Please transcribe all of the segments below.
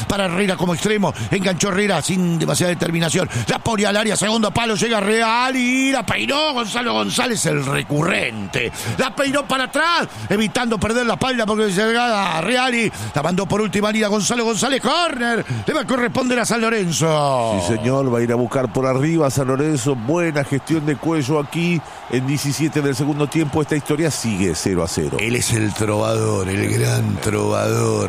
para Herrera como extremo. Enganchó Herrera sin demasiada determinación. La pone al área, segundo palo, llega Real y la peinó Gonzalo González, el recurrente. La peinó para atrás, evitando perder la espalda porque llegaba Reali. La mandó por última línea Gonzalo González, córner. Le va a corresponder a San Lorenzo. Sí, señor, va a ir a buscar por arriba a San Lorenzo. Buena gestión de Cuello aquí en 17 del segundo tiempo. Esta historia sigue 0-0. Él es el trovador, el gran trovador,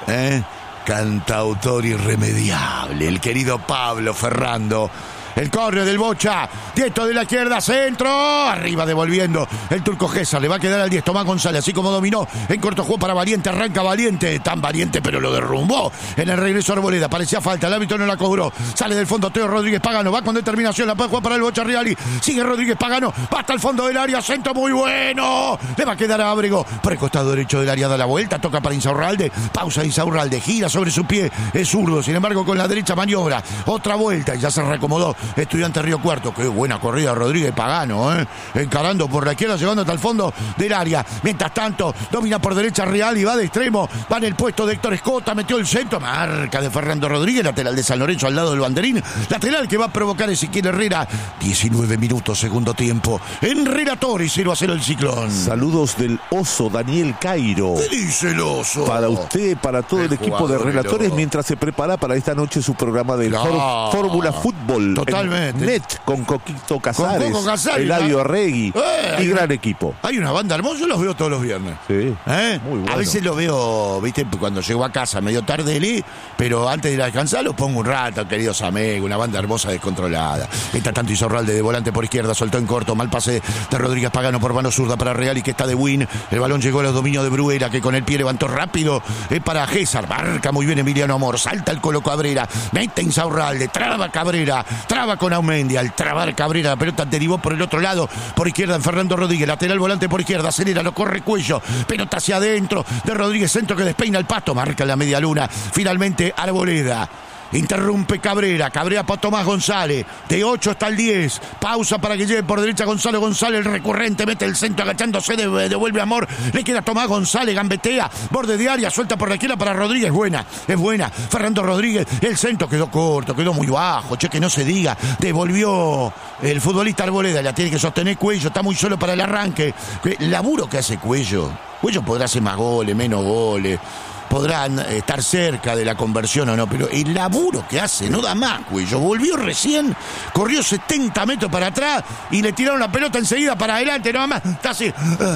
cantautor irremediable, el querido Pablo Ferrando. El córner del Bocha, Dieto de la izquierda, centro, arriba devolviendo el turco Gésar, le va a quedar al 10 Tomás González, así como dominó, en corto juego para Valiente, arranca Valiente, tan valiente pero lo derrumbó, en el regreso Arboleda, parecía falta, el árbitro no la cobró, sale del fondo Teo Rodríguez Pagano, va con determinación, la puede jugar para el Bocha Reali, sigue Rodríguez Pagano, va hasta el fondo del área, centro muy bueno, le va a quedar a Ábrego, por el costado derecho del área da la vuelta, toca para Insaurralde, pausa Insaurralde, gira sobre su pie, es zurdo, sin embargo con la derecha maniobra, otra vuelta y ya se reacomodó. Estudiante Río Cuarto, qué buena corrida Rodríguez Pagano, encarando por la izquierda, llegando hasta el fondo del área. Mientras tanto, domina por derecha Real y va de extremo, va en el puesto de Héctor Escota, metió el centro, marca de Fernando Rodríguez, lateral de San Lorenzo al lado del banderín, lateral que va a provocar Ezequiel Herrera. 19 minutos, segundo tiempo. En Relatori, 0-0 el Ciclón. Saludos del oso Daniel Cairo. ¿Qué dice el oso? Para usted, para todo el equipo de relatores, mientras se prepara para esta noche su programa de Fórmula Fútbol. Totalmente. Net con Coquito Casares, con Coco Casares, Eladio Arregui y gran equipo. Hay una banda hermosa, yo los veo todos los viernes. Sí, muy bueno. A veces lo veo, viste, cuando llego a casa medio tarde, pero antes de ir a descansar los pongo un rato, queridos amigos, una banda hermosa descontrolada. Está tanto Insaurralde de volante por izquierda, soltó en corto, mal pase de Rodríguez Pagano por mano zurda para Real y que está de win. El balón llegó a los dominios de Bruera, que con el pie levantó rápido para Gésar, marca muy bien Emiliano Amor, salta el Colo Cabrera, mete Insaurralde, traba Cabrera, traba con Aumendi, al trabar Cabrera, la pelota derivó por el otro lado, por izquierda en Fernando Rodríguez, lateral volante por izquierda, acelera, lo corre Cuello, pelota hacia adentro de Rodríguez, centro que despeina el Pasto, marca la media luna, finalmente Arboleda. Interrumpe Cabrera para Tomás González, de 8 hasta el 10, pausa para que llegue por derecha Gonzalo González, el recurrente, mete el centro agachándose, devuelve Amor, le queda Tomás González, gambetea, borde de área, suelta por la izquierda para Rodríguez, es buena, Fernando Rodríguez, el centro quedó corto, quedó muy bajo, que no se diga, devolvió el futbolista Arboleda, la tiene que sostener Cuello, está muy solo para el arranque, el laburo que hace Cuello podrá hacer más goles, menos goles, podrán estar cerca de la conversión o no, pero el laburo que hace no da más, Cuello. Volvió recién, corrió 70 metros para atrás y le tiraron la pelota enseguida para adelante, nada más, está así.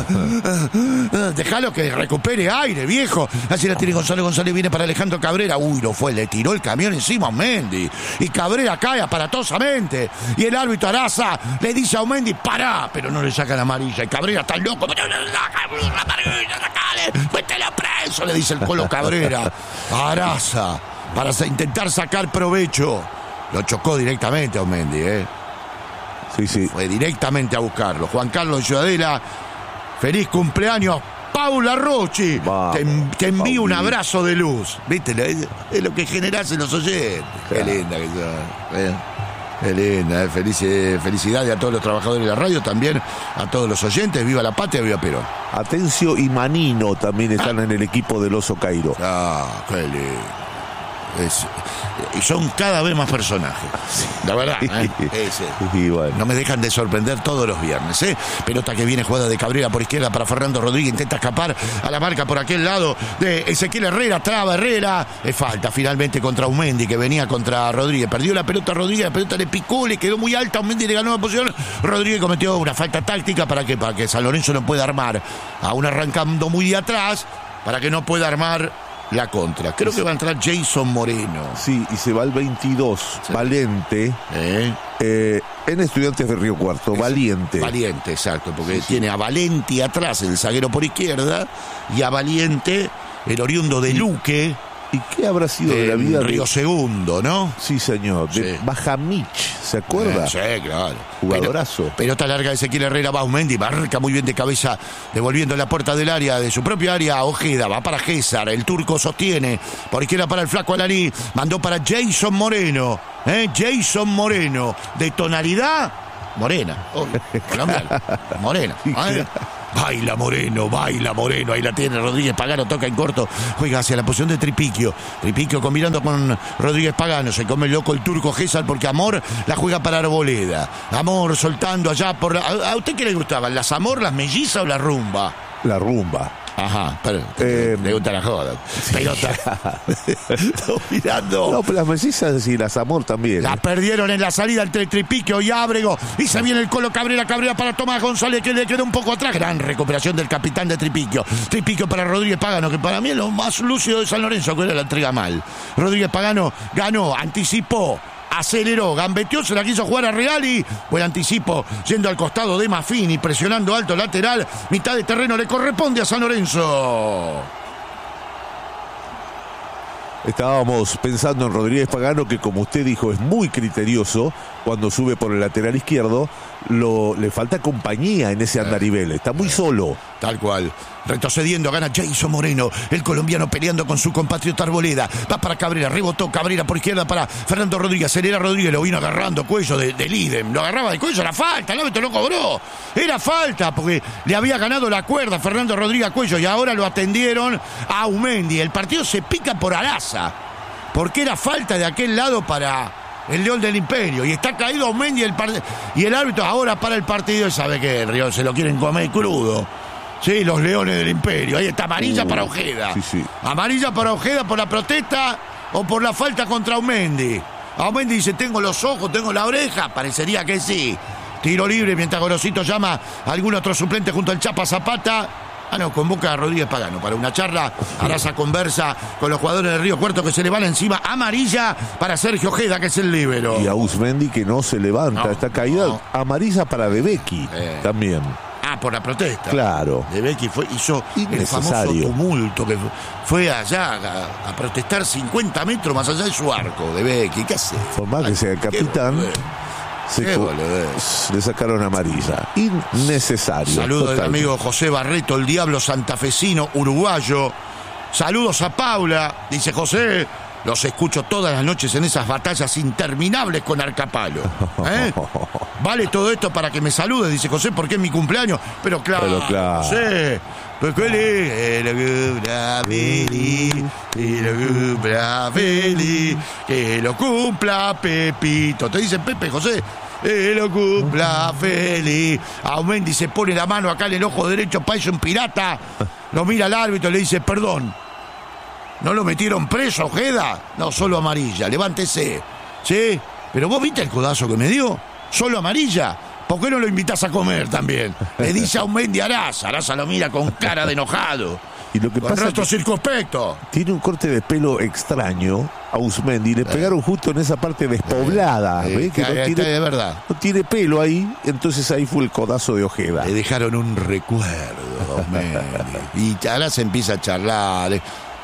Déjalo que recupere aire, viejo. Así la tiene Gonzalo González, viene para Alejandro Cabrera. Le tiró el camión encima a Aumendi. Y Cabrera cae aparatosamente. Y el árbitro Araza le dice a Aumendi, pará, pero no le saca la amarilla. Y Cabrera está loco. Mételo preso, le dice el Colo Cabrera a Araza para intentar sacar provecho. Lo chocó directamente a Aumendi, Sí. Fue directamente a buscarlo. Juan Carlos Ciudadela, feliz cumpleaños, Paula Rocci. Te envío un abrazo de luz. ¿Viste? Es lo que generás en los oyentes. Qué linda que sos. Qué linda, felicidades a todos los trabajadores de la radio, también a todos los oyentes. Viva la patria, viva Perón. Atencio y Manino también están en el equipo del Oso Cairo. Qué lindo. Y son cada vez más personajes, la verdad, Bueno. No me dejan de sorprender todos los viernes, pelota que viene jugada de Cabrera por izquierda para Fernando Rodríguez, intenta escapar a la marca por aquel lado de Ezequiel Herrera, traba Herrera, es falta finalmente contra Aumendi, que venía contra Rodríguez, perdió la pelota Rodríguez, la pelota le picó, le quedó muy alta, Aumendi le ganó la posición, Rodríguez cometió una falta táctica para que San Lorenzo no pueda armar, aún arrancando muy de atrás, para que no pueda armar la contra. Creo que va a entrar Jason Moreno. Sí, y se va el 22, Valente, en Estudiantes de Río Cuarto, Valiente, exacto, porque tiene a Valenti atrás, el zaguero por izquierda, y a Valiente, el oriundo de Luque. ¿Y qué habrá sido de la vida de Río Segundo, no? Sí, señor, de Bajamich, ¿se acuerda? Sí, claro. Jugadorazo. Pelota larga de Ezequiel Herrera, va Aumendi, marca muy bien de cabeza, devolviendo la puerta del área, de su propia área, Ojeda, va para Gésar, el turco sostiene, por izquierda para el flaco Alaní, mandó para Jason Moreno, Jason Moreno, de tonalidad morena, colombiana, morena. Baila Moreno, ahí la tiene Rodríguez Pagano, toca en corto, juega hacia la posición de Tripiquio combinando con Rodríguez Pagano, se come el loco el turco Gesal porque Amor la juega para Arboleda, Amor soltando allá por... ¿A usted qué le gustaban? ¿Las Amor, las mellizas o la rumba? La rumba. Ajá, pero le gusta la joda. Pelota. Estoy mirando. No, pero las mellizas y las Amor también. La perdieron en la salida entre Tripiquio y Ábrego. Y se viene el Colo Cabrera para Tomás González, que le quedó un poco atrás. Gran recuperación del capitán de Tripiquio. Tripiquio para Rodríguez Pagano, que para mí es lo más lúcido de San Lorenzo, que era la entrega mal. Rodríguez Pagano ganó, anticipó, aceleró, gambeteó, se la quiso jugar a Reali. Buen anticipo, yendo al costado de Maffini, presionando alto lateral. Mitad de terreno le corresponde a San Lorenzo. Estábamos pensando en Rodríguez Pagano, que como usted dijo es muy criterioso cuando sube por el lateral izquierdo. Le falta compañía en ese andarivel, está muy solo. Tal cual. Retrocediendo, gana Jason Moreno, el colombiano peleando con su compatriota Arboleda. Va para Cabrera, rebotó Cabrera por izquierda para Fernando Rodríguez. Acelera Rodríguez, lo vino agarrando cuello de Lidem. Lo agarraba de cuello, era falta, el árbitro lo cobró. Era falta porque le había ganado la cuerda Fernando Rodríguez a cuello y ahora lo atendieron a Aumendi. El partido se pica por Araza porque era falta de aquel lado para el León del Imperio, y está caído Aumendi y el árbitro ahora para el partido y sabe que el Río se lo quieren comer crudo. Sí, los Leones del Imperio. Ahí está amarilla para Ojeda. Sí. Amarilla para Ojeda por la protesta o por la falta contra Aumendi. Aumendi dice, tengo los ojos, tengo la oreja. Parecería que sí. Tiro libre mientras Gorosito llama a algún otro suplente junto al Chapa Zapata. Convoca a Rodríguez Pagano para una charla. Araza conversa con los jugadores del Río Cuarto que se le van encima. Amarilla para Sergio Ojeda, que es el líbero. Y a Usmendi, que no se levanta, está caída. No. Amarilla para Debecki también. Por la protesta. Claro. Debecki hizo el famoso tumulto que fue allá a protestar 50 metros más allá de su arco. Debecki, ¿qué hace? Por más que sea el capitán, le sacaron amarilla. Innecesario. Saludos del amigo José Barreto, el diablo santafesino, uruguayo. Saludos a Paula, dice José. Los escucho todas las noches en esas batallas interminables con Arcapalo. Vale todo esto para que me salude, dice José, porque es mi cumpleaños. Pero claro. José, pues que lo cumpla Pepito. Te dice Pepe, José. Que lo cumpla feliz. Aumendi se pone la mano acá en el ojo derecho, parece un pirata. Lo mira al árbitro y le dice, perdón. ¿No lo metieron preso, Ojeda? No, solo amarilla, levántese. ¿Sí? Pero vos viste el codazo que me dio. Solo amarilla. ¿Por qué no lo invitás a comer también? Le dice a Aumendi a Araza. Araza lo mira con cara de enojado. Y lo que con pasa rostro es que circunspecto. Tiene un corte de pelo extraño a Usmendi. Le pegaron justo en esa parte despoblada. ¿Ve? Que no tiene, de verdad. No tiene pelo ahí. Entonces ahí fue el codazo de Ojeda. Le dejaron un recuerdo, Aumendi. Y Araza empieza a charlar.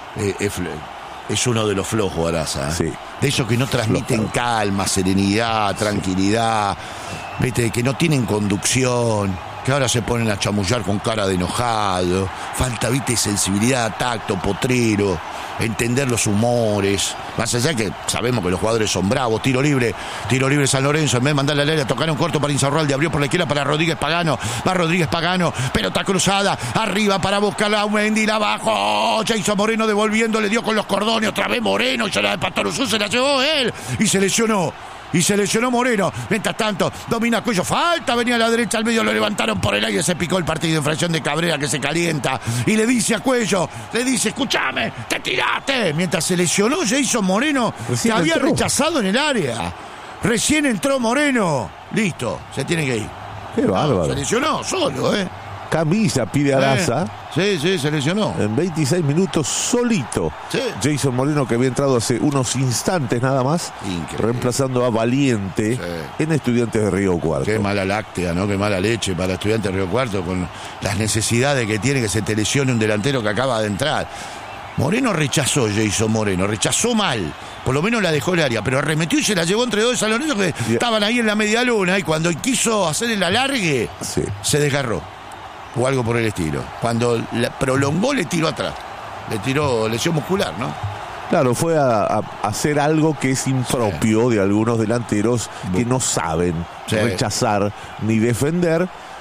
Es uno de los flojos, Araza. Sí. De esos que no transmiten calma, serenidad, tranquilidad, ¿viste? Que no tienen conducción, que ahora se ponen a chamullar con cara de enojado. Falta, ¿viste? Sensibilidad, tacto, potrero, entender los humores. Más allá que sabemos que los jugadores son bravos. Tiro libre San Lorenzo. En vez de mandarle al área, tocaron corto para Insaurralde. Abrió por la izquierda para Rodríguez Pagano. Va Rodríguez Pagano. Pelota cruzada. Arriba para buscar a Aumendi. La bajó. Jason Moreno devolviendo. Le dio con los cordones. Otra vez Moreno. Y se la de Pastoruzú. Se la llevó él. Y se lesionó. Moreno. Mientras tanto, domina Cuello. Falta, venía a la derecha, al medio lo levantaron por el aire. Se picó el partido en fracción de Cabrera, que se calienta. Y le dice a Cuello, escúchame, te tiraste. Mientras se lesionó Jason Moreno, que había rechazado en el área. Recién entró Moreno. Listo, se tiene que ir. Qué bárbaro. Se lesionó solo, Camisa pide Araza. Sí, se lesionó. En 26 minutos solito. Sí. Jason Moreno, que había entrado hace unos instantes nada más. Increíble. Reemplazando a Valiente en Estudiantes de Río Cuarto. Qué mala láctea, ¿no? Qué mala leche para Estudiantes de Río Cuarto con las necesidades que tiene que se te lesione un delantero que acaba de entrar. Moreno rechazó, Jason Moreno. Rechazó mal. Por lo menos la dejó el área, pero arremetió y se la llevó entre dos de San Lorenzo que estaban ahí en la media luna. Y cuando quiso hacer el alargue, se desgarró. O algo por el estilo. Cuando la prolongó, le tiró atrás. Le tiró lesión muscular, ¿no? Claro, fue a hacer algo que es impropio de algunos delanteros que no saben rechazar ni defender.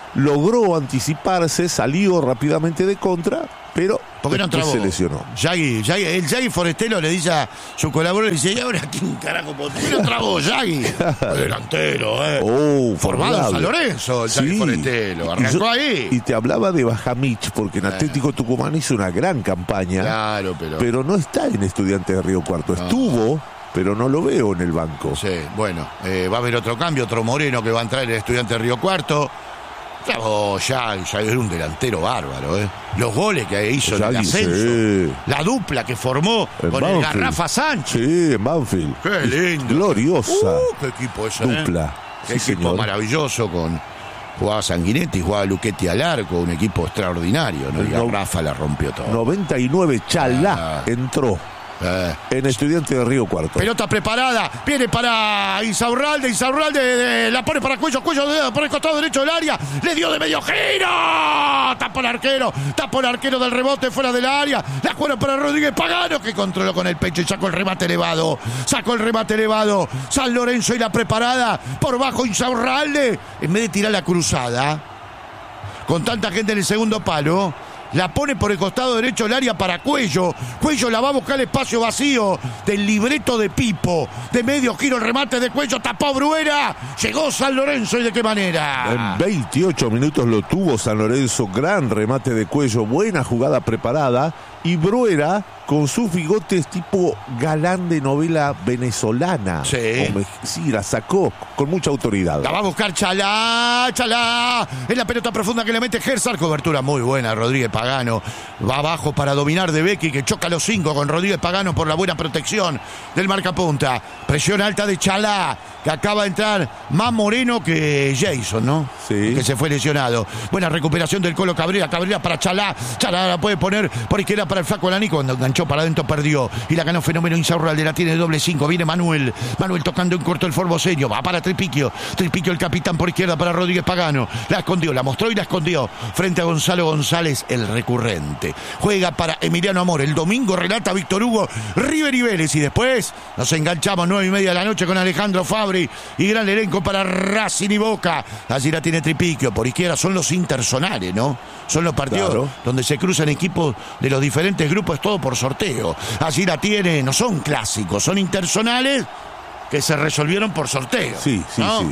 logró anticiparse, salió rápidamente de contra, pero ¿por qué no trabó? se lesionó. El Yagui Forestelo le dice a su colaborador, le dice, ¿y ahora quién carajo? ¿Por qué no trabó Yagui? El delantero, formado en San Lorenzo, el Yagui Forestelo, arrancó ahí. Y te hablaba de Bajamich, porque en Atlético Tucumán hizo una gran campaña, claro, pero no está en Estudiantes de Río Cuarto. No. Estuvo, pero no lo veo en el banco. Sí, bueno, va a haber otro cambio, otro Moreno que va a entrar en el Estudiante de Río Cuarto. Claro, ya era un delantero bárbaro, Los goles que hizo en el ascenso, la dupla que formó con Banfield. El Garrafa Sánchez. Sí, en Banfield. Qué lindo. Gloriosa. Qué equipo ese, dupla. Qué equipo señor. Maravilloso jugaba Sanguinetti, jugaba Luchetti al arco, un equipo extraordinario, ¿no? Y Garrafa la rompió todo. 99, Chalá entró. En Estudiante de Río Cuarto. Pelota preparada, viene para Insaurralde la pone para Cuello por el costado derecho del área, le dio de medio giro, tapó el arquero del rebote fuera del área, la juega para Rodríguez Pagano, que controló con el pecho y sacó el remate elevado, San Lorenzo y la preparada, por bajo Insaurralde, en vez de tirar la cruzada, con tanta gente en el segundo palo, la pone por el costado derecho del área para Cuello la va a buscar el espacio vacío del libreto de Pipo, de medio giro el remate de Cuello, tapó Bruera, llegó San Lorenzo y de qué manera. En 28 minutos lo tuvo San Lorenzo, gran remate de Cuello, buena jugada preparada, y Bruera con sus bigotes tipo galán de novela venezolana. Sí, la sacó con mucha autoridad. La va a buscar Chalá, en la pelota profunda que le mete Gersar, cobertura muy buena, Rodríguez Pagano, va abajo para dominar de Becky, que choca a los 5 con Rodríguez Pagano por la buena protección del marcapunta, presión alta de Chalá, que acaba de entrar más Moreno que Jason, ¿no? Sí. Que se fue lesionado. Buena recuperación del Colo Cabrera para Chalá la puede poner por izquierda para el flaco Alani, cuando enganchó para adentro perdió, y la ganó Fenómeno Insaurralde, la tiene de doble 5, viene Manuel tocando en corto el Formoseño, va para Tripiquio el capitán por izquierda para Rodríguez Pagano, la escondió, la mostró y la escondió frente a Gonzalo González, el recurrente, juega para Emiliano Amor, el domingo relata Víctor Hugo, River y Vélez, y después nos enganchamos 9:30 de la noche con Alejandro Fabri y gran elenco para Racing y Boca. Allí la tiene Tripiquio por izquierda, son los interzonales, ¿no? Son los partidos donde se cruzan equipos de los diferentes grupos, es todo por sorteo. Allí la tiene, no son clásicos, son interzonales que se resolvieron por sorteo. Sí.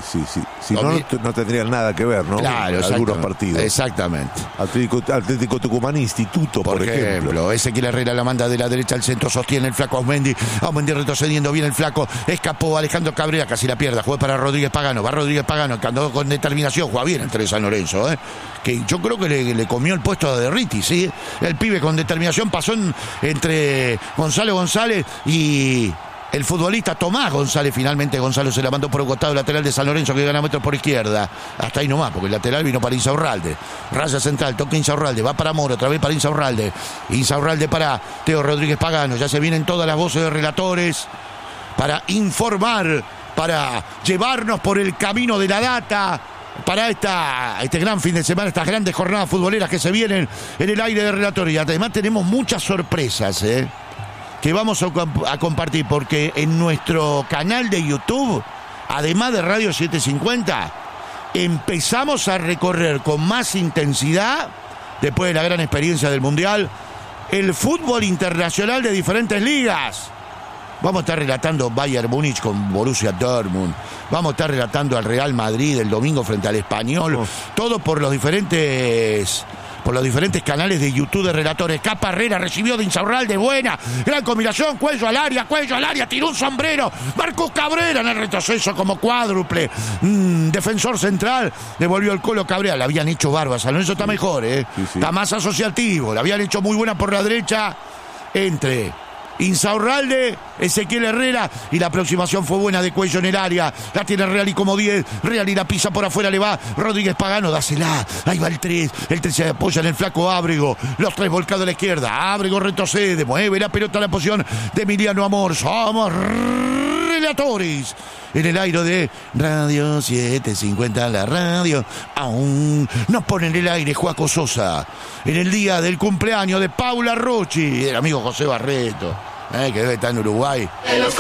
Si no tendrían nada que ver, ¿no? Claro, algunos partidos. Exactamente. Atlético Tucumán Instituto, por ejemplo. Ezequiel Herrera la manda de la derecha al centro, sostiene el flaco Aumendi retrocediendo, viene el flaco, escapó Alejandro Cabrera, casi la pierda, juega para Rodríguez Pagano, va Rodríguez Pagano, que andó con determinación, juega bien entre San Lorenzo, que yo creo que le comió el puesto a Derriti, ¿sí? El pibe con determinación pasó entre Gonzalo González y el futbolista Tomás González. Finalmente Gonzalo se la mandó por el costado lateral de San Lorenzo, que gana metros por izquierda, hasta ahí nomás, porque el lateral vino para Insaurralde, raya central, toca Insaurralde, va para Moro, otra vez para Insaurralde para Teo Rodríguez Pagano. Ya se vienen todas las voces de relatores para informar, para llevarnos por el camino de la data, para este gran fin de semana, estas grandes jornadas futboleras que se vienen en el aire de relatores. Y además tenemos muchas sorpresas, que vamos a compartir, porque en nuestro canal de YouTube, además de Radio 750, empezamos a recorrer con más intensidad, después de la gran experiencia del Mundial, el fútbol internacional de diferentes ligas. Vamos a estar relatando Bayern Múnich con Borussia Dortmund, vamos a estar relatando al Real Madrid el domingo frente al Español, todo por los diferentes canales de YouTube de relatores. Capa Herrera recibió de Insaurralde, buena, gran combinación, Cuello al área, tiró un sombrero, Marcos Cabrera en el retroceso como cuádruple, defensor central, devolvió el Colo Cabrera, la habían hecho barba, San Lorenzo está mejor, está más asociativo, la habían hecho muy buena por la derecha, entre Insaurralde, Ezequiel Herrera, y la aproximación fue buena de Cuello en el área, la tiene Real y como 10, Real y la pisa por afuera, le va Rodríguez Pagano, dásela, ahí va el 3 se apoya en el flaco Ábrego, los 3 volcados a la izquierda, Ábrego retrocede, mueve la pelota a la posición de Emiliano Amor, somos relatores en el aire de Radio 750, la radio aún nos pone en el aire Joaco Sosa, en el día del cumpleaños de Paula Rocci, el amigo José Barreto. que debe estar en Uruguay.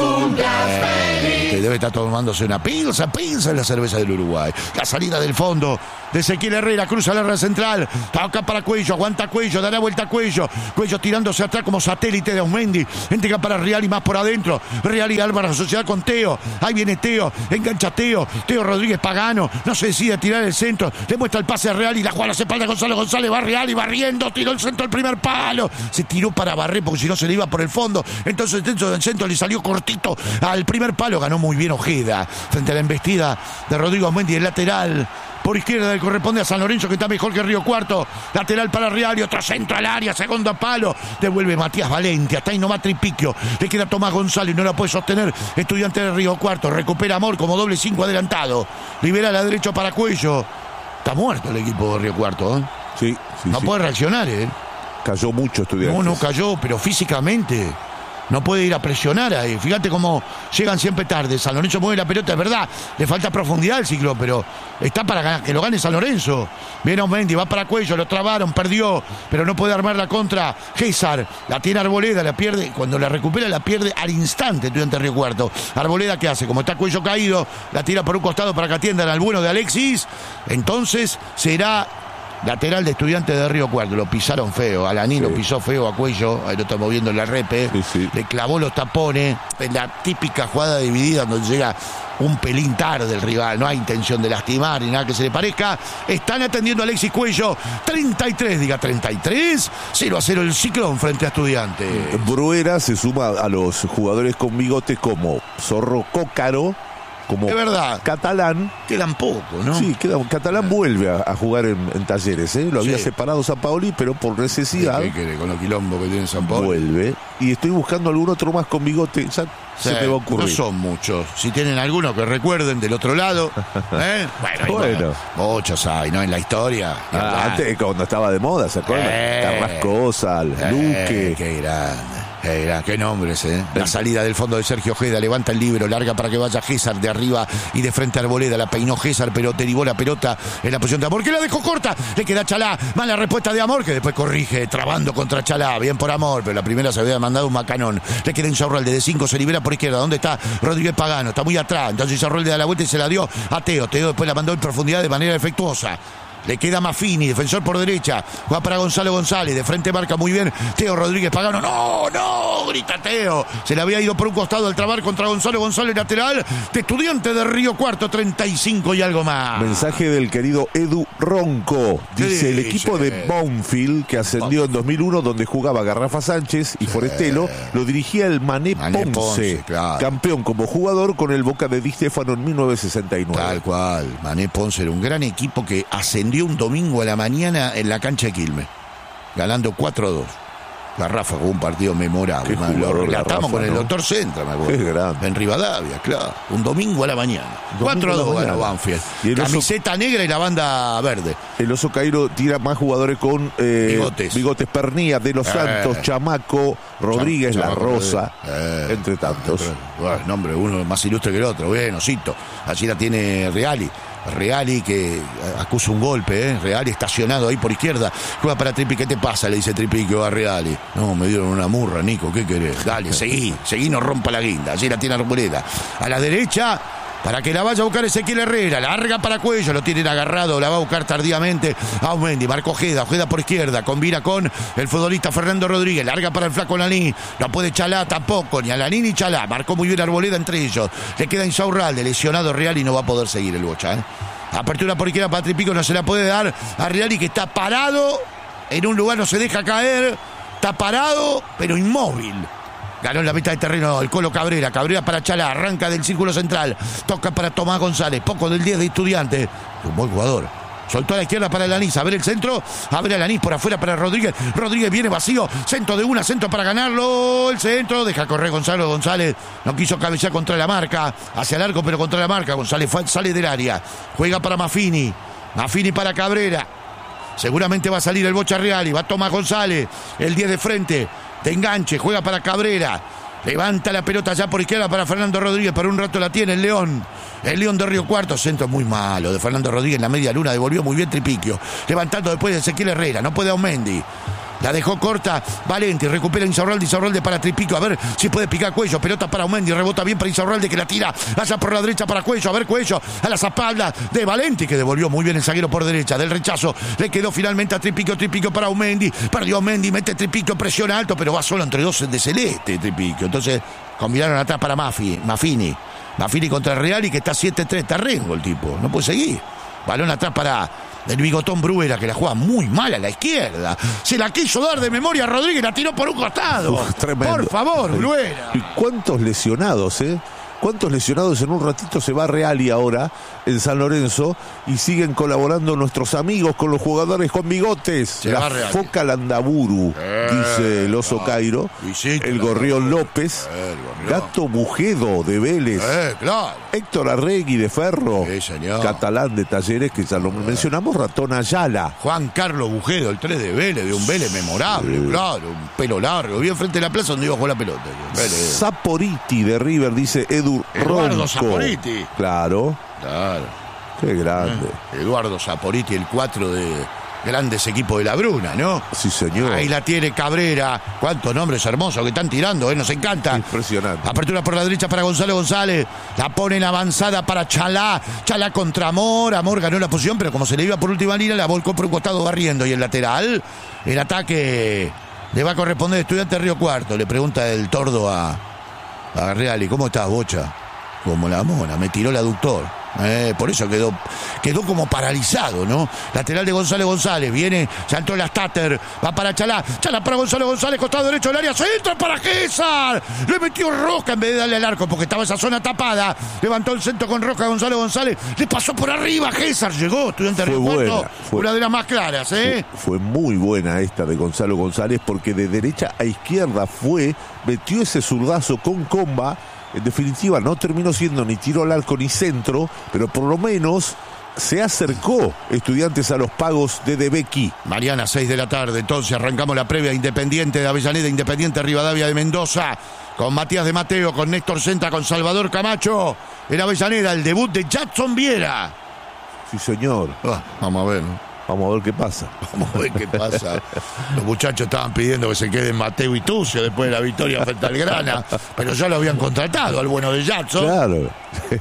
Que debe estar tomándose una pinza en la cerveza del Uruguay. La salida del fondo de Ezequiel Herrera, cruza la red central, toca para Cuello, aguanta Cuello, dará vuelta a Cuello tirándose atrás como satélite de Aumendi, entrega para Real y más por adentro, Real y Álvaro, sociedad con Teo, ahí viene Teo, engancha Teo Rodríguez Pagano, no se decide a tirar el centro, le muestra el pase a Real y la juega a la espalda Gonzalo González, va Real y barriendo, tiró el centro al primer palo, se tiró para barrer porque si no se le iba por el fondo, entonces dentro del centro le salió cortito al primer palo, ganó muy bien Ojeda, frente a la embestida de Rodrigo Aumendi, el lateral por izquierda le corresponde a San Lorenzo, que está mejor que Río Cuarto. Lateral para Real y otro centro al área, segundo palo. Devuelve Matías Valente, hasta ahí no va Tripiquio. Le queda Tomás González, no la puede sostener. Estudiante de Río Cuarto, recupera Amor como doble 5 adelantado. Libera a la derecha para Cuello. Está muerto el equipo de Río Cuarto, ¿eh? Sí. No puede reaccionar, ¿eh? Cayó mucho Estudiantes. No cayó, pero físicamente no puede ir a presionar ahí. Fíjate cómo llegan siempre tarde. San Lorenzo mueve la pelota, es verdad. Le falta profundidad al ciclo, pero está para que lo gane San Lorenzo. Viene Aumendi, va para Cuello, lo trabaron, perdió, pero no puede armar la contra. César, la tiene Arboleda, la pierde. Cuando la recupera, la pierde al instante Estudiante de Río Cuarto. Arboleda, ¿qué hace? Como está Cuello caído, la tira por un costado para que atiendan al bueno de Alexis. Entonces será lateral de Estudiantes de Río Cuarto. Lo pisaron feo. Alaní lo pisó feo a Cuello. Ahí lo está moviendo en la repe. Le clavó los tapones. En la típica jugada dividida donde llega un pelín tarde el rival. No hay intención de lastimar ni nada que se le parezca. Están atendiendo a Alexis Cuello. 33, 0-0 el Ciclón frente a Estudiantes. Bruera se suma a los jugadores con bigote como Zorro Cócaro, como es verdad. Catalán. Quedan poco, ¿no? Sí, Catalán vuelve a jugar en Talleres, ¿eh? Lo había separado San Paoli, pero por necesidad. ¿Qué quiere con los quilombos que tiene San Paoli? Vuelve. Y estoy buscando algún otro más con bigote. Ya se me va a ocurrir. No son muchos. Si tienen alguno que recuerden del otro lado. Bueno. Muchos hay, ¿no? En la historia. Antes, cuando estaba de moda, ¿se acuerdan? Carrascosa, Luque. Qué grande. Qué nombres, ¿eh? La salida del fondo de Sergio Ojeda, levanta el libro, larga para que vaya César de arriba y de frente a Arboleda, la peinó César, pero derivó la pelota en la posición de Amor, que la dejó corta, le queda Chalá, mala respuesta de Amor, que después corrige, trabando contra Chalá, bien por Amor, pero la primera se había mandado un macanón, le queda Insaurralde de 5, se libera por izquierda, ¿dónde está Rodríguez Pagano? Está muy atrás, entonces Insaurralde da la vuelta y se la dio a Teo después la mandó en profundidad de manera efectuosa. Le queda Maffini, defensor por derecha. Juega para Gonzalo González. De frente marca muy bien Teo Rodríguez Pagano. ¡No! Grita Teo. Se le había ido por un costado al trabar contra Gonzalo González, lateral de Estudiante de Río Cuarto, 35 y algo más. Mensaje del querido Edu Ronco. Dice el equipo de Banfield, que ascendió en 2001, donde jugaba Garrafa Sánchez y Forestelo, lo dirigía el Mané Ponce, claro. Campeón como jugador con el Boca de Di Stéfano en 1969. Tal cual. Mané Ponce era un gran equipo que ascendió un domingo a la mañana en la cancha de Quilmes, ganando 4-2. Garrafa jugó un partido memorable. Lo relatamos con el doctor Centra, me acuerdo. En Rivadavia, claro. Un domingo a la mañana. 4-2 ganó Banfield. Camiseta negra y la banda verde. El Oso Cairo tira más jugadores con Bigotes Pernía, De Los Santos, Chamaco, Rodríguez, La Rosa, entre tantos. Bueno, nombre, uno más ilustre que el otro. Bueno, Cito. Allí la tiene Reali que acusa un golpe, Reali estacionado ahí por izquierda, juega para Tripi. ¿Qué te pasa? Le dice Tripi que va a Reali. No, me dieron una murra, Nico, ¿qué querés? Dale, seguí, no rompa la guinda. Allí la tiene Arboleda. A la derecha, para que la vaya a buscar Ezequiel Herrera, larga para Cuello, lo tienen agarrado, la va a buscar tardíamente Aumendi, Marco Ojeda por izquierda, combina con el futbolista Fernando Rodríguez, larga para el flaco Alaní, no puede Chalá tampoco, ni Alaní ni Chalá, marcó muy bien Arboleda entre ellos, le queda Insaurralde, lesionado Real y no va a poder seguir el Bocha, Apertura por izquierda para Tripico, no se la puede dar a Reali, que está parado en un lugar, no se deja caer, está parado pero inmóvil. Ganó en la mitad de terreno el Colo Cabrera para Chalá, arranca del círculo central, toca para Tomás González, poco del 10 de Estudiantes, un buen jugador. Soltó a la izquierda para Alanis, a ver el centro, a ver Alanis por afuera para Rodríguez viene vacío, centro para ganarlo, el centro, deja correr Gonzalo González, no quiso cabecear contra la marca, hacia el arco pero contra la marca, González sale del área, juega para Maffini para Cabrera, seguramente va a salir el Bocha Real y va Tomás González, el 10 de frente, de enganche, juega para Cabrera, levanta la pelota ya por izquierda para Fernando Rodríguez, por un rato la tiene el León de Río Cuarto, centro muy malo de Fernando Rodríguez en la media luna, devolvió muy bien Tripiquio, levantando después de Ezequiel Herrera, no puede Aumendi, La dejó corta. Valenti recupera Insaurralde para Tripico. A ver si puede picar Cuello. Pelota para Aumendi. Rebota bien para Insaurralde que la tira allá por la derecha para Cuello. A ver Cuello a las espaldas de Valenti que devolvió muy bien el zaguero por derecha. Del rechazo le quedó finalmente a Tripico. Tripico para Aumendi. Perdió Aumendi. Mete Tripico. Presiona alto pero va solo entre dos de celeste Tripico. Entonces combinaron atrás para Maffini contra el Real y que está 7-3. Está rengo el tipo. No puede seguir. Balón atrás para el bigotón Bruera, que la juega muy mal a la izquierda. Se la quiso dar de memoria a Rodríguez, la tiró por un costado. Por favor, Bruera. ¿Y cuántos lesionados, ¿Cuántos lesionados? En un ratito se va Reali ahora en San Lorenzo y siguen colaborando nuestros amigos con los jugadores con bigotes. La Foca Landaburu, dice el Oso Cairo, el Gorrión López, Gato Bujedo de Vélez, claro. Héctor Arregui de Ferro, Catalán de Talleres, que ya lo mencionamos, Ratón Ayala. Juan Carlos Bujedo, el 3 de Vélez, de un Vélez memorable, claro, un pelo largo, bien frente a la plaza donde iba a jugar la pelota. Saporiti de River, dice Eduardo Saporiti. Claro. Qué grande. Eduardo Saporiti, el 4 de grandes equipos de la Bruna, ¿no? Sí, señor. Ahí la tiene Cabrera. Cuántos nombres hermosos que están tirando, nos encanta. Impresionante. Apertura por la derecha para Gonzalo González. La pone en avanzada para Chalá. Chalá contra Amor. Amor ganó la posición, pero como se le iba por última línea, la volcó por un costado barriendo. Y el lateral, el ataque le va a corresponder a Estudiantes Río Cuarto. Le pregunta el Tordo a Reali, ¿cómo estás, Bocha? Como la mona, me tiró el aductor. Por eso quedó como paralizado, ¿no? Lateral de González González, viene, saltó la Stater, va para Chalá para González González, costado derecho del área, se entra para César, le metió Roca en vez de darle al arco porque estaba esa zona tapada, levantó el centro con Roca González González, le pasó por arriba, César llegó, Estudiante de Río Cuarto, una de las más claras, Fue muy buena esta de Gonzalo González porque de derecha a izquierda metió ese zurdazo con comba. En definitiva, no terminó siendo ni tiro al arco ni centro, pero por lo menos se acercó Estudiantes a los pagos de Becky. Mañana, 6 de la tarde, entonces arrancamos la previa Independiente de Avellaneda, Independiente Rivadavia de Mendoza, con Matías de Mateo, con Néstor Senta, con Salvador Camacho. En Avellaneda, el debut de Jackson Viera. Sí, señor. Vamos a ver, ¿no? Vamos a ver qué pasa. Vamos a ver qué pasa. Los muchachos estaban pidiendo que se queden Mateo y Tucio después de la victoria frente al Grana, pero ya lo habían contratado al bueno de Jackson. Claro.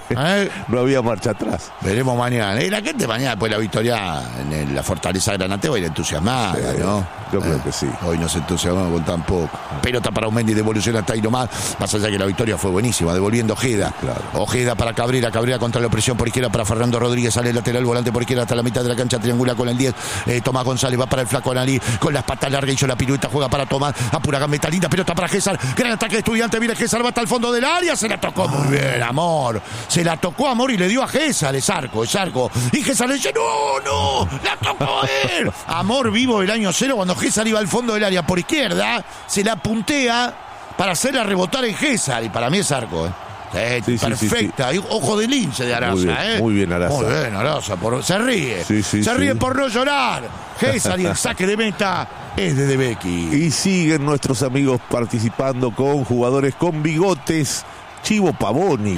No había marcha atrás. Veremos mañana. Y la gente mañana después de la victoria en la Fortaleza Granate va a ir entusiasmada, sí, ¿no? Yo creo que sí. Hoy nos entusiasmamos con tan poco. Pelota para Aumendi, devolución hasta ahí nomás. Más allá que la victoria fue buenísima, devolviendo Ojeda. Claro. Ojeda para Cabrera contra la opresión por izquierda para Fernando Rodríguez, sale el lateral, volante por izquierda hasta la mitad de la cancha, triangula con el 10. Tomás González va para el flaco Analí, con las patas largas, hizo la pirueta, juega para Tomás, apura gambeta linda, pelota para César, gran ataque de Estudiante, viene César, va hasta el fondo del área, se la tocó muy bien, Amor. Se la tocó Amor y le dio a César, es arco. Y César le dice, no, la tocó él. Amor vivo del año 0, cuando César iba al fondo del área por izquierda, se la puntea para hacerla rebotar en César, y para mí es arco, Sí, perfecta, sí. Ojo de lince de Araza, Muy bien, Araza. Muy bien, Araza, se ríe. Se ríe por no llorar. César, y el saque de meta es de Becky. Y siguen nuestros amigos participando con jugadores con bigotes. Chivo Pavoni.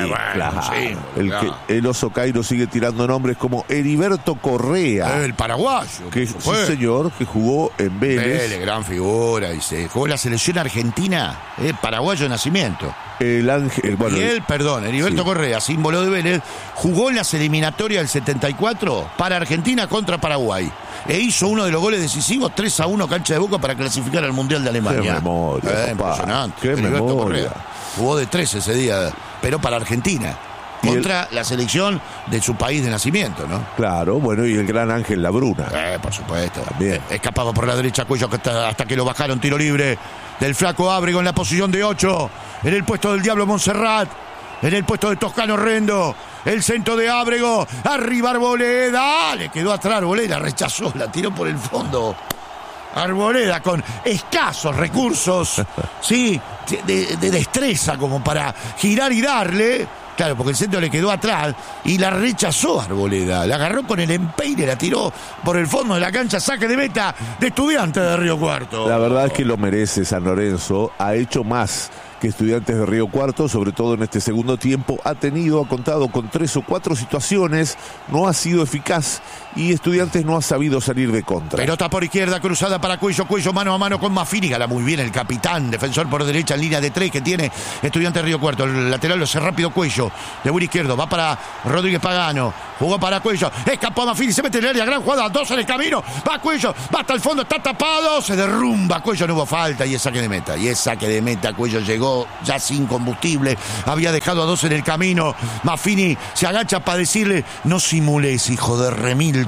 El Oso Cairo sigue tirando nombres como Heriberto Correa. El paraguayo. Sí, señor, que jugó en Vélez. Gran figura. Y se jugó en la selección argentina. Paraguayo de nacimiento. Heriberto Correa, símbolo de Vélez, jugó en las eliminatorias del 74 para Argentina contra Paraguay. E hizo uno de los goles decisivos, 3-1, cancha de Boca, para clasificar al Mundial de Alemania. Qué memoria, impresionante. Qué Heriberto memoria. Correa. Jugó de 3 ese día, pero para Argentina. Contra la selección de su país de nacimiento, ¿no? Claro, bueno, y el gran Ángel Labruna. Por supuesto. También. Escapaba por la derecha Cuello hasta que lo bajaron, tiro libre del flaco Ábrego en la posición de 8. En el puesto del Diablo Montserrat. En el puesto de Toscano Rendo. El centro de Ábrego. Arriba Arboleda. Le quedó atrás Arboleda. Rechazó. La tiró por el fondo. Arboleda con escasos recursos, sí, de destreza como para girar y darle. Claro, porque el centro le quedó atrás y la rechazó Arboleda. La agarró con el empeine, la tiró por el fondo de la cancha, saque de meta de Estudiantes de Río Cuarto. La verdad es que lo merece San Lorenzo. Ha hecho más que Estudiantes de Río Cuarto, sobre todo en este segundo tiempo, ha contado con 3 o 4 situaciones, no ha sido eficaz y Estudiantes no ha sabido salir de contra. Pelota por izquierda, cruzada para Cuello, Cuello mano a mano con Maffini, gana muy bien el capitán, defensor por derecha en línea de 3 que tiene Estudiantes de Río Cuarto. El lateral lo hace rápido Cuello, de buen izquierdo, va para Rodríguez Pagano, jugó para Cuello, escapó a Maffini, se mete en el área, gran jugada, 2 en el camino, va Cuello, va hasta el fondo, está tapado, se derrumba Cuello, no hubo falta y es saque de meta, Cuello llegó ya sin combustible, había dejado a 2 en el camino. Maffini se agacha para decirle: no simules, hijo de remil.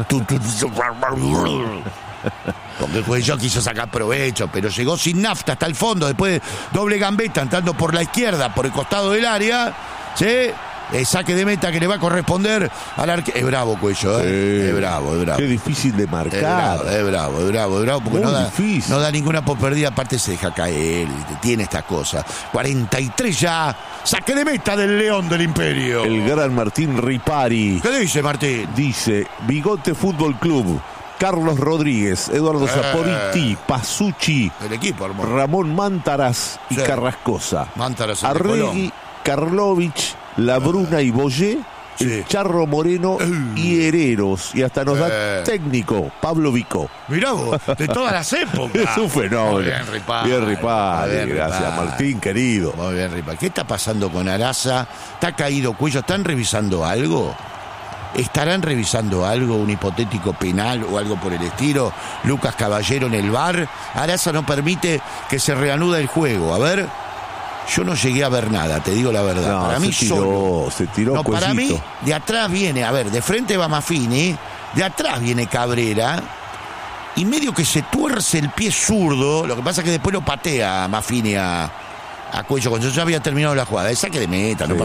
Porque Cuello quiso sacar provecho, pero llegó sin nafta hasta el fondo, después de doble gambeta, entrando por la izquierda, por el costado del área. ¿Sí? Saque de meta que le va a corresponder al arquero. Es bravo Cuello, es bravo. Qué difícil de marcar. Es bravo, porque muy no da ninguna por perdida, aparte se deja caer, tiene estas cosas. 43 ya, saque de meta del León del Imperio. El gran Martín Ripari. ¿Qué dice Martín? Dice: Bigote Fútbol Club, Carlos Rodríguez, Eduardo Zaporiti, Pasucci, el equipo, hermano. Ramón Mántaras y Carrascosa. Mántaras, Arregui, Karlovich, Labruna y Boyé, el Charro Moreno y Hereros. Y hasta nos da técnico, Pablo Vicó. Mirá vos, de todas las épocas. Es un fenómeno. Bien Ripari. Gracias, Martín, querido. Muy bien, Ripari. ¿Qué está pasando con Araza? ¿Está caído Cuello? ¿Están revisando algo? ¿Estarán revisando algo, un hipotético penal o algo por el estilo? Lucas Caballero en el VAR. Araza no permite que se reanude el juego. A ver, yo no llegué a ver nada, te digo la verdad. No, para mí se tiró no, para mí, de atrás viene, a ver, de frente va Maffini, de atrás viene Cabrera, y medio que se tuerce el pie zurdo. Lo que pasa es que después lo patea Maffini a Cuello cuando ya había terminado la jugada. Es saque de meta, no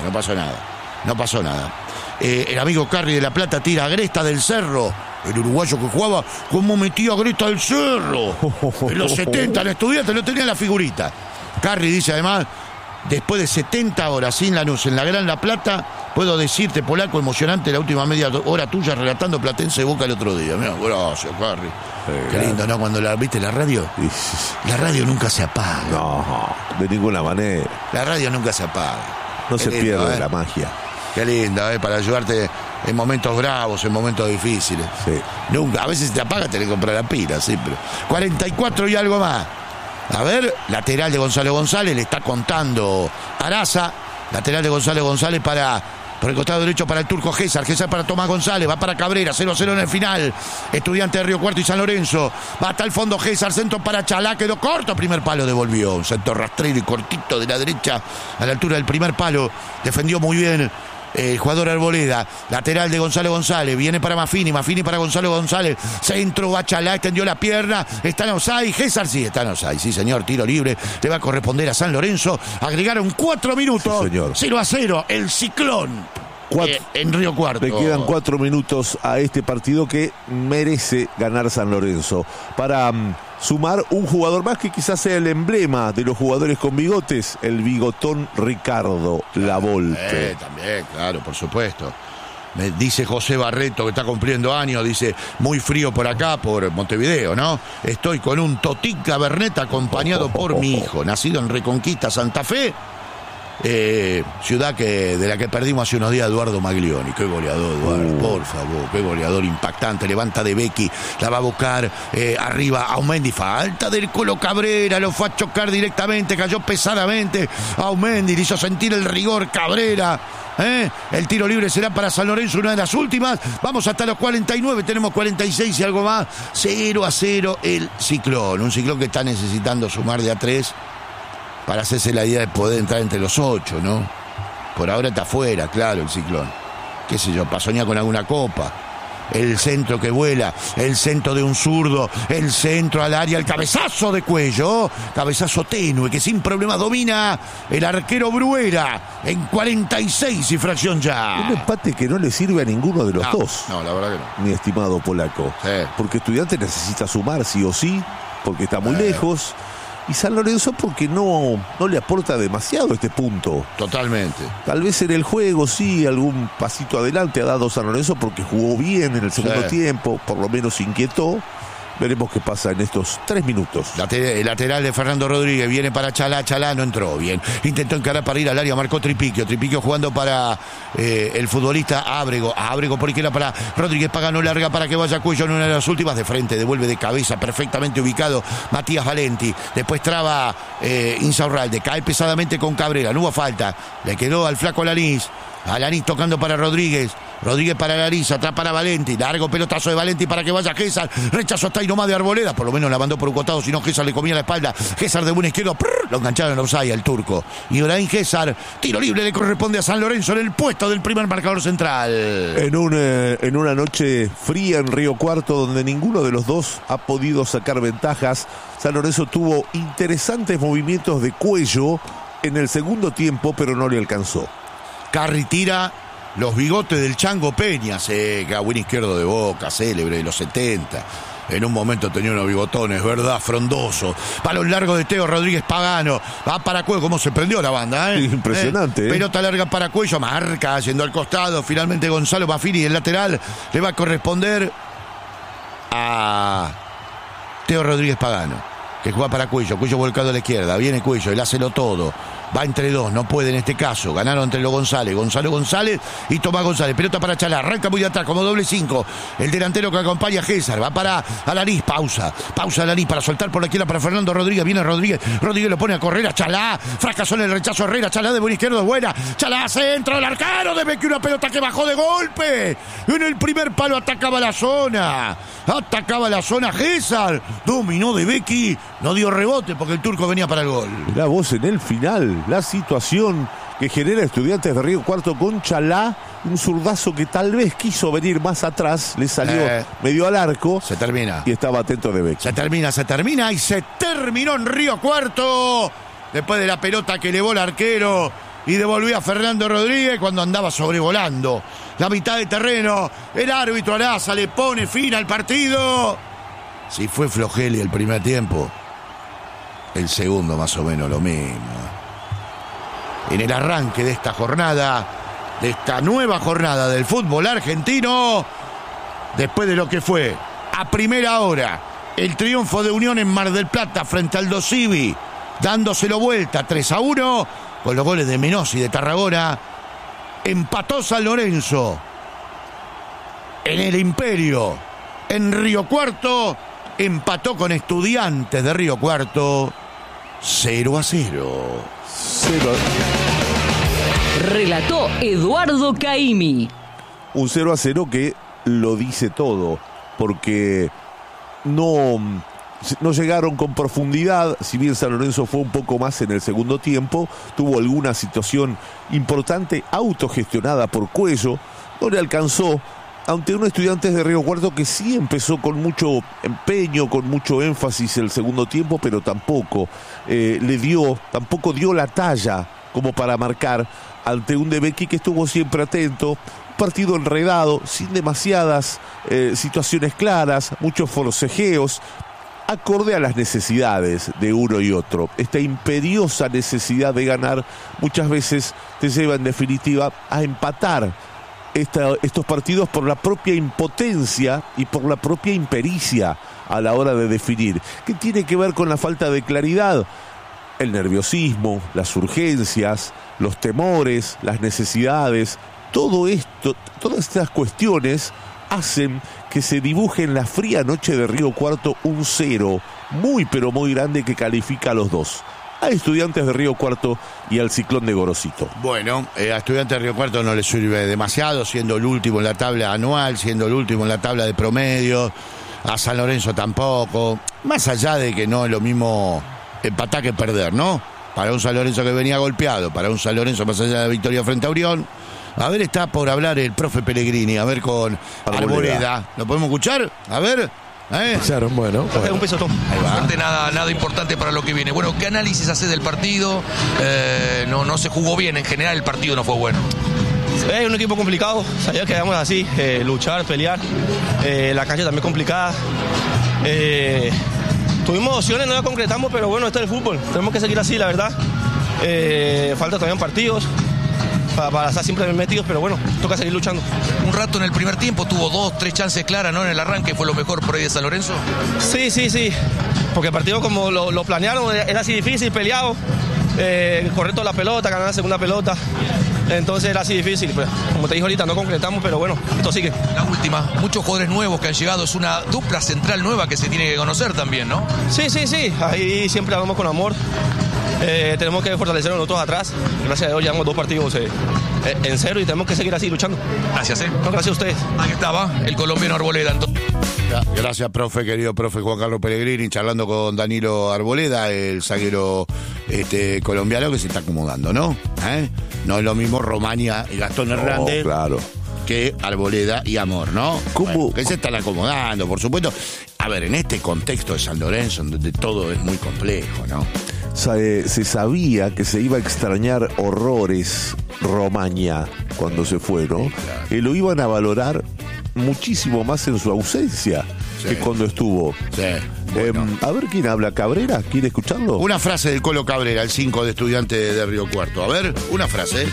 pasó nada. El amigo Carri de La Plata tira a Agresta del Cerro, el uruguayo que jugaba, como metía a Agresta del Cerro en los 70, el estudiante no tenía la figurita. Carri dice además: después de 70 horas sin Lanús en la Gran La Plata, puedo decirte, polaco, emocionante la última media hora tuya relatando Platense Boca el otro día. Mirá, gracias, Carri. Qué lindo, ¿no? Cuando viste la radio, la radio nunca se apaga. No, de ninguna manera. La radio nunca se apaga. No se pierde la magia. Qué lindo, para ayudarte en momentos bravos, en momentos difíciles. Sí. Nunca, a veces te apaga, te le compras la pila, sí, pero 44 y algo más. A ver, lateral de Gonzalo González, le está contando Araza. Lateral de Gonzalo González por el costado derecho para el turco Gésar para Tomás González, va para Cabrera, 0-0 en el final. Estudiante de Río Cuarto y San Lorenzo, va hasta el fondo Gésar, centro para Chalá, quedó corto, primer palo devolvió, un centro rastrero y cortito de la derecha a la altura del primer palo, defendió muy bien el jugador Arboleda. Lateral de Gonzalo González, viene para Maffini para Gonzalo González, centro, va Chalá, extendió la pierna, está en offside, Gésar sí está en offside, sí señor, tiro libre, le va a corresponder a San Lorenzo. Agregaron 4 minutos, sí, 0-0, el Ciclón en Río Cuarto. Le quedan 4 minutos a este partido que merece ganar San Lorenzo para sumar un jugador más que quizás sea el emblema de los jugadores con bigotes, el bigotón Ricardo Lavolpe. También, claro, por supuesto. Me dice José Barreto, que está cumpliendo años, dice: muy frío por acá, por Montevideo, ¿no? Estoy con un Totic Cabernet acompañado por mi hijo, nacido en Reconquista, Santa Fe. Ciudad de la que perdimos hace unos días Eduardo Maglioni. Qué goleador, Eduardo, por favor, qué goleador impactante. Levanta de Becky, la va a buscar arriba Aumendi, falta del Colo Cabrera, lo fue a chocar directamente, cayó pesadamente Aumendi, le hizo sentir el rigor Cabrera. El tiro libre será para San Lorenzo, una de las últimas. Vamos hasta los 49, tenemos 46 y algo más. 0-0 el Ciclón, un Ciclón que está necesitando sumar de a 3 para hacerse la idea de poder entrar entre los 8, ¿no? Por ahora está afuera, claro, el Ciclón. Qué sé yo, pasoña con alguna copa. El centro que vuela, el centro de un zurdo, el centro al área, el cabezazo de Cuello, cabezazo tenue que sin problema domina el arquero Bruera en 46 y fracción ya. Un empate que no le sirve a ninguno de los dos. No, la verdad que no. Mi estimado polaco. Sí. Porque Estudiantes necesita sumar sí o sí, porque está muy lejos. Y San Lorenzo porque no le aporta demasiado este punto. Totalmente. Tal vez en el juego sí, algún pasito adelante ha dado San Lorenzo porque jugó bien en el segundo tiempo, por lo menos inquietó. Veremos qué pasa en estos 3 minutos. El lateral de Fernando Rodríguez viene para Chalá. Chalá no entró bien. Intentó encarar para ir al área, marcó Tripiquio. Tripiquio jugando para el futbolista Ábrego. Ábrego por izquierda para Rodríguez Pagano, larga para que vaya Cuello en una de las últimas. De frente, devuelve de cabeza, perfectamente ubicado Matías Valenti. Después traba Insaurralde. Cae pesadamente con Cabrera. No hubo falta. Le quedó al flaco Alanís. Alanís tocando para Rodríguez. Rodríguez para Alanís, atrás para Valenti. Largo pelotazo de Valenti para que vaya Gésar. Rechazo hasta ahí nomás de Arboleda. Por lo menos la mandó por un costado, si no Gésar le comía la espalda. Gésar de buen izquierdo. Lo engancharon en offside al turco. Y Ibrahim Gésar, tiro libre le corresponde a San Lorenzo en el puesto del primer marcador central. En una noche fría en Río Cuarto, donde ninguno de los dos ha podido sacar ventajas, San Lorenzo tuvo interesantes movimientos de Cuello en el segundo tiempo, pero no le alcanzó. Carri tira los bigotes del Chango Peña, buen izquierdo de Boca, célebre de los 70. En un momento tenía unos bigotones, ¿verdad? Frondoso. Balón largo de Teo Rodríguez Pagano. Va para Cuello. ¿Cómo se prendió la banda, Impresionante. Pelota larga para Cuello. Marca, yendo al costado. Finalmente Gonzalo Maffini, el lateral, le va a corresponder a Teo Rodríguez Pagano, que juega para Cuello. Cuello volcado a la izquierda. Viene Cuello, él hacelo todo. Va entre dos, no puede en este caso. Ganaron entre los González. González y Tomás González. Pelota para Chalá. Arranca muy atrás como doble 5. El delantero que acompaña a Gésar. Va para Alanís. Pausa Alanís para soltar por la izquierda para Fernando Rodríguez. Viene Rodríguez. Rodríguez lo pone a correr a Chalá. Fracasó en el rechazo Herrera. Chalá de buen izquierdo es buena. Chalá centro del arquero. Debe que una pelota que bajó de golpe. En el primer palo atacaba la zona. Gésar. Dominó de Becky. No dio rebote porque el turco venía para el gol. Mirá vos en el final. La situación que genera Estudiantes de Río Cuarto con Chalá, un zurdazo que tal vez quiso venir más atrás, le salió medio al arco. Se termina. Y estaba atento de Becky. Se termina y se terminó en Río Cuarto. Después de la pelota que elevó el arquero y devolvió a Fernando Rodríguez cuando andaba sobrevolando la mitad de terreno. El árbitro Araza le pone fin al partido. Si fue Flogeli el primer tiempo, el segundo más o menos lo mismo. En el arranque de esta jornada, de esta nueva jornada del fútbol argentino, después de lo que fue a primera hora el triunfo de Unión en Mar del Plata frente al Dosivi, dándoselo vuelta 3-1 con los goles de Menossi y de Tarragona, empató San Lorenzo en el Imperio, en Río Cuarto, empató con Estudiantes de Río Cuarto 0-0. Relató Eduardo Caimi. Un 0-0 que lo dice todo, porque no llegaron con profundidad. Si bien San Lorenzo fue un poco más en el segundo tiempo, tuvo alguna situación importante autogestionada por Cuello, no le alcanzó ante un Estudiantes de Río Cuarto que sí empezó con mucho empeño, con mucho énfasis el segundo tiempo, pero tampoco tampoco dio la talla como para marcar ante un De Becky que estuvo siempre atento. Un partido enredado, sin demasiadas situaciones claras, muchos forcejeos, acorde a las necesidades de uno y otro. Esta imperiosa necesidad de ganar muchas veces te lleva en definitiva a empatar estos partidos por la propia impotencia y por la propia impericia a la hora de definir. ¿Qué tiene que ver con la falta de claridad? El nerviosismo, las urgencias, los temores, las necesidades, todo esto, todas estas cuestiones hacen que se dibuje en la fría noche de Río Cuarto un 0 muy pero muy grande que califica a los dos, a Estudiantes de Río Cuarto y al Ciclón de Gorosito. Bueno, a Estudiantes de Río Cuarto no le sirve demasiado, siendo el último en la tabla anual, siendo el último en la tabla de promedio. A San Lorenzo tampoco, más allá de que no es lo mismo empatar que perder, ¿no? Para un San Lorenzo que venía golpeado, para un San Lorenzo más allá de la victoria frente a Orión. A ver, está por hablar el profe Pellegrini, a ver con Arboleda. ¿Lo podemos escuchar? A ver. Bueno. Un peso, Tom. Suerte, nada importante para lo que viene. Bueno, ¿qué análisis haces del partido? No se jugó bien, en general el partido no fue bueno. Es un equipo complicado, sabía que íbamos así, luchar, pelear. La cancha también complicada. Tuvimos opciones, no las concretamos, pero bueno, este es el fútbol. Tenemos que seguir así, la verdad. Falta todavía partidos. para estar siempre metidos, pero bueno, toca seguir luchando. Un rato en el primer tiempo tuvo 2-3 chances claras, ¿no? En el arranque fue lo mejor por ahí de San Lorenzo. Sí, porque el partido como lo planearon era así difícil, peleado, correr toda la pelota, ganar la segunda pelota, entonces era así difícil, pues, como te dije ahorita, no concretamos, pero bueno, esto sigue. La última, muchos jugadores nuevos que han llegado, es una dupla central nueva que se tiene que conocer también, ¿no? Sí, ahí siempre hablamos con amor. Tenemos que fortalecernos nosotros atrás. Gracias a Dios llevamos 2 partidos en 0 y tenemos que seguir así luchando. Gracias, No, gracias a ustedes. Ahí estaba el colombiano Arboleda. Gracias, profe, querido profe Juan Carlos Pellegrini, charlando con Danilo Arboleda, el zaguero colombiano que se está acomodando, ¿no? No es lo mismo Romaña y Gastón Hernández. Claro. Que Arboleda y Amor, ¿no? ¿Cómo? Bueno, que se están acomodando, por supuesto. A ver, en este contexto de San Lorenzo, donde todo es muy complejo, ¿no? Se sabía que se iba a extrañar horrores Romaña cuando se fue, ¿no? Claro. Y lo iban a valorar muchísimo más en su ausencia que cuando estuvo. Sí. Bueno. A ver quién habla, Cabrera, ¿quiere escucharlo? Una frase del Colo Cabrera, el 5 de Estudiantes de Río Cuarto. A ver, una frase.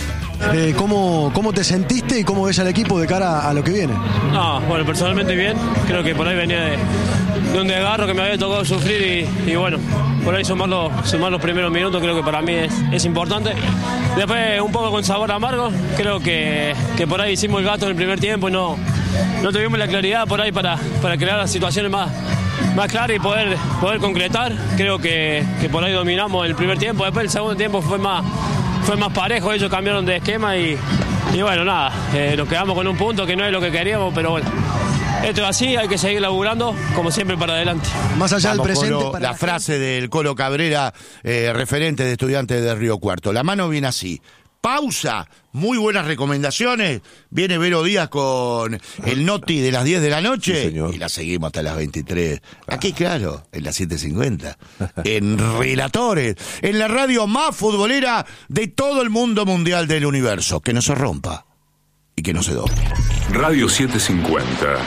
¿Cómo te sentiste y cómo ves al equipo de cara a lo que viene? Bueno, personalmente bien. Creo que por ahí venía de un desgarro que me había tocado sufrir y bueno, por ahí sumar los primeros minutos creo que para mí es importante. Después un poco con sabor amargo, creo que por ahí hicimos el gasto en el primer tiempo y no tuvimos la claridad por ahí para crear las situaciones más claras y poder concretar. Creo que por ahí dominamos el primer tiempo. Después el segundo tiempo fue más parejo, ellos cambiaron de esquema y bueno, nada, nos quedamos con un punto que no es lo que queríamos, pero bueno, esto es así, hay que seguir laburando, como siempre, para adelante. Más allá del presente... Colo, la frase del Colo Cabrera, referente de Estudiantes de Río Cuarto. La mano viene así. Pausa, muy buenas recomendaciones. Viene Vero Díaz con el Noti de las 10 de la noche. Sí, y la seguimos hasta las 23. Aquí, claro, en las 7:50. En Relatores, en la radio más futbolera de todo el mundo mundial del universo. Que no se rompa y que no se doble. Radio 750.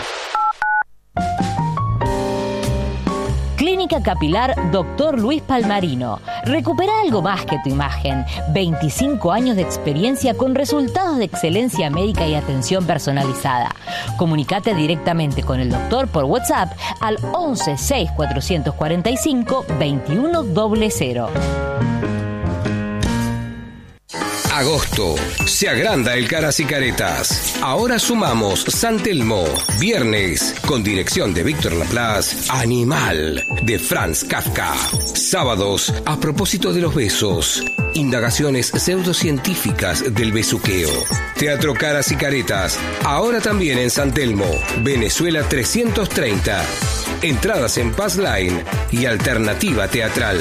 Clínica Capilar Dr. Luis Palmarino. Recupera algo más que tu imagen. 25 años de experiencia con resultados de excelencia médica y atención personalizada. Comunicate directamente con el doctor por WhatsApp al 11 6 445 2100. Agosto. Se agranda el Caras y Caretas. Ahora sumamos San Telmo. Viernes, con dirección de Víctor Laplace, Animal, de Franz Kafka. Sábados, a propósito de los besos. Indagaciones pseudocientíficas del besuqueo. Teatro Caras y Caretas. Ahora también en San Telmo. Venezuela 330. Entradas en Pass Line y Alternativa Teatral.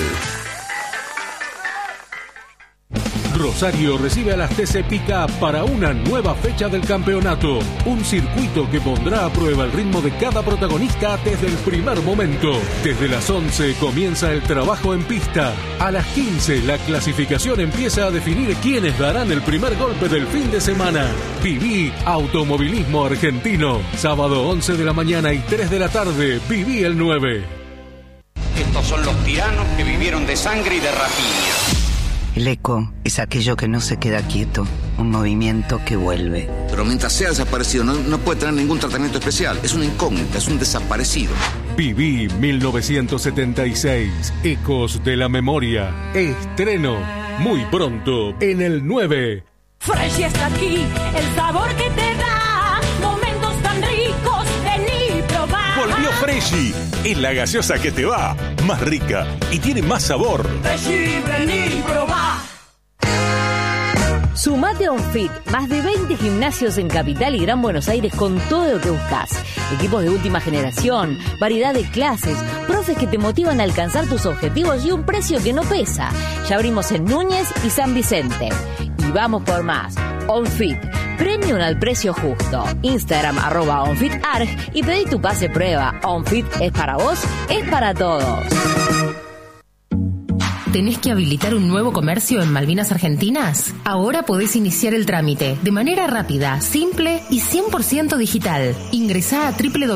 Rosario recibe a las TC Pica para una nueva fecha del campeonato. Un circuito que pondrá a prueba el ritmo de cada protagonista desde el primer momento. Desde las 11 comienza el trabajo en pista. A las 15 la clasificación empieza a definir quiénes darán el primer golpe del fin de semana. Viví Automovilismo Argentino. Sábado 11 de la mañana y 3 de la tarde. Viví el 9. Estos son los tiranos que vivieron de sangre y de rapiña. El eco es aquello que no se queda quieto, un movimiento que vuelve. Pero mientras sea desaparecido no puede tener ningún tratamiento especial, es una incógnita, es un desaparecido. Viví 1976, Ecos de la Memoria, estreno muy pronto en el 9. Fresh está aquí, el sabor que te da, momentos tan ricos, vení probar. Volvió Freshy, es la gaseosa que te va, más rica y tiene más sabor. Freshy, vení probar. Sumate a OnFit, más de 20 gimnasios en Capital y Gran Buenos Aires con todo lo que buscas. Equipos de última generación, variedad de clases, profes que te motivan a alcanzar tus objetivos y un precio que no pesa. Ya abrimos en Núñez y San Vicente. Y vamos por más. OnFit, premium al precio justo. Instagram @OnFitArg y pedí tu pase prueba. OnFit es para vos, es para todos. ¿Tenés que habilitar un nuevo comercio en Malvinas Argentinas? Ahora podés iniciar el trámite de manera rápida, simple y 100% digital. Ingresá a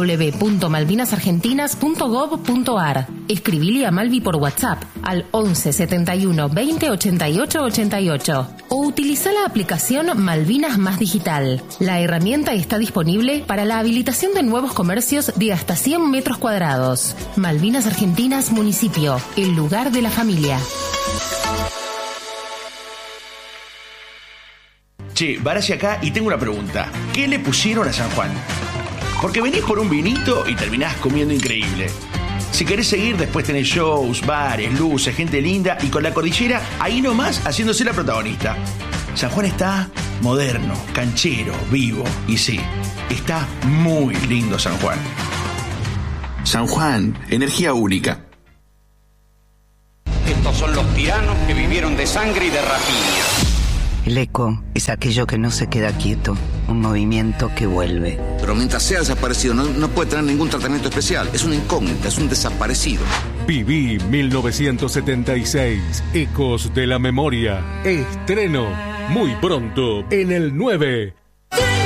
www.malvinasargentinas.gov.ar. Escribile a Malvi por WhatsApp al 11 71 20 88 88 o utiliza la aplicación Malvinas Más Digital. La herramienta está disponible para la habilitación de nuevos comercios de hasta 100 metros cuadrados. Malvinas Argentinas Municipio, el lugar de la familia. Che, Barassi acá y tengo una pregunta. ¿Qué le pusieron a San Juan? Porque venís por un vinito y terminás comiendo increíble. Si querés seguir, después tenés shows, bares, luces, gente linda y con la cordillera ahí nomás haciéndose la protagonista. San Juan está moderno, canchero, vivo y sí, está muy lindo San Juan. San Juan, energía única. Estos son los tiranos que vivieron de sangre y de rapiña. El eco es aquello que no se queda quieto, un movimiento que vuelve. Pero mientras sea desaparecido no puede tener ningún tratamiento especial. Es una incógnita, es un desaparecido. Viví 1976, Ecos de la Memoria. Estreno muy pronto en el 9.